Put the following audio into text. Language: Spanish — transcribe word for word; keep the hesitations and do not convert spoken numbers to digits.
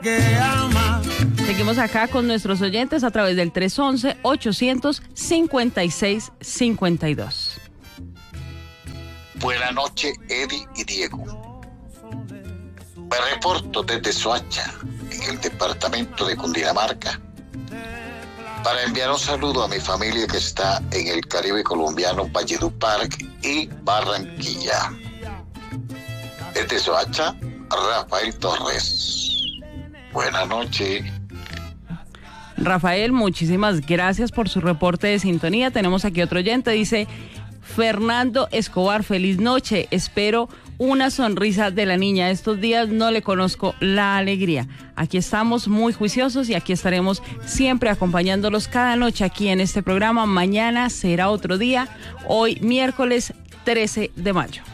que ama. Seguimos acá con nuestros oyentes a través del tres once, ochocientos cincuenta y seis cincuenta y dos. Buenas noches, Eddie y Diego. Me reporto desde Soacha, en el departamento de Cundinamarca, para enviar un saludo a mi familia que está en el Caribe colombiano, Valledupar y Barranquilla. Desde Soacha, Rafael Torres. Buenas noches. Rafael, muchísimas gracias por su reporte de sintonía. Tenemos aquí otro oyente, dice Fernando Escobar, feliz noche, espero una sonrisa de la niña. Estos días no le conozco la alegría. Aquí estamos muy juiciosos y aquí estaremos siempre acompañándolos cada noche aquí en este programa. Mañana será otro día, hoy miércoles trece de mayo.